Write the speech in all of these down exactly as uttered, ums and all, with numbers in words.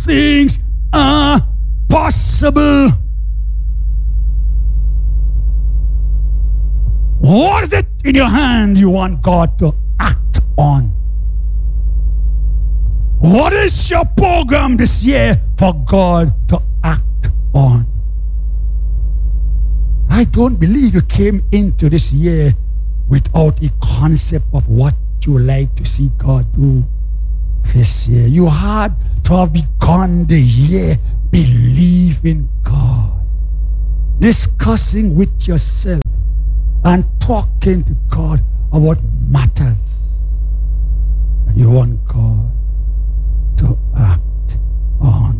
things are possible. What is it in your hand you want God to act on? What is your program this year for God to act on? I don't believe you came into this year without a concept of what you would like to see God do this year. You had to have begun the year believing God, discussing with yourself and talking to God about matters that you want God to act on.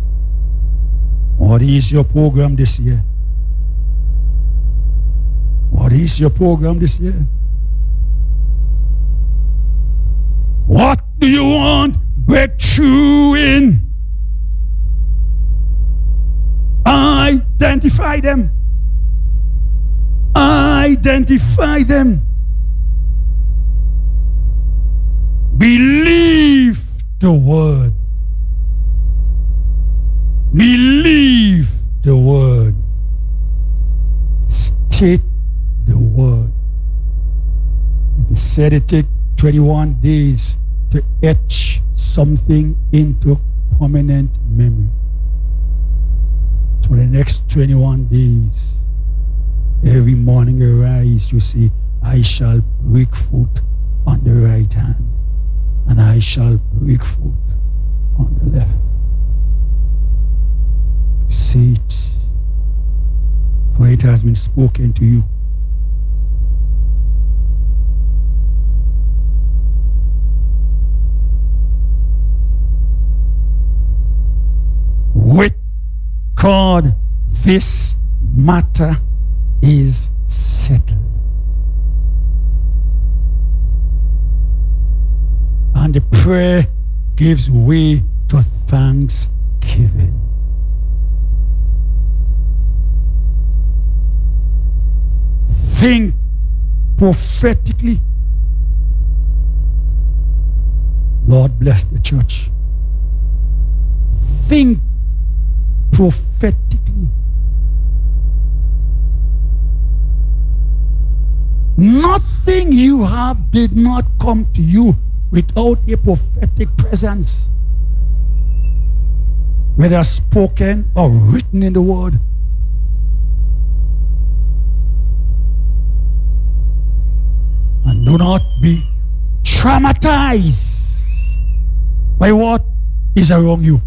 What is your program this year? What is your program this year? What do you want breakthrough in? Identify them. Identify them. Believe the word. Believe the word. State the word. It is said it takes twenty-one days to etch something into permanent memory. So the next twenty-one days, every morning you rise, you say, I shall break foot on the right hand, and I shall break foot on the left. Say it, for it has been spoken to you. With God, this matter is settled. And the prayer gives way to thanksgiving. Think prophetically. Lord bless the church. Think prophetically. Nothing you have did not come to you without a prophetic presence, whether spoken or written in the word. And do not be traumatized by what is around you.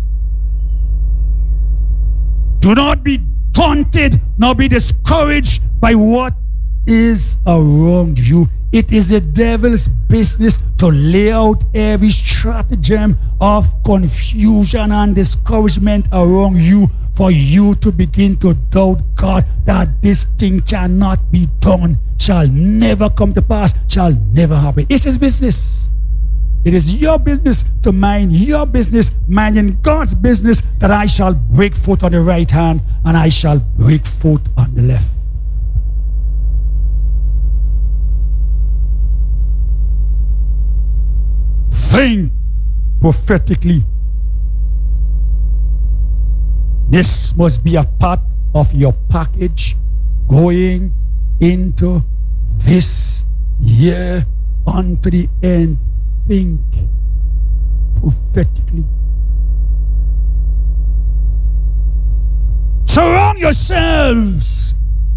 Do not be daunted, nor be discouraged by what is around you. It is the devil's business to lay out every stratagem of confusion and discouragement around you for you to begin to doubt God that this thing cannot be done, shall never come to pass, shall never happen. It's his business. It is your business to mind your business, minding God's business, that I shall break foot on the right hand and I shall break foot on the left. Think prophetically. This must be a part of your package going into this year unto the end. Think prophetically. Surround yourselves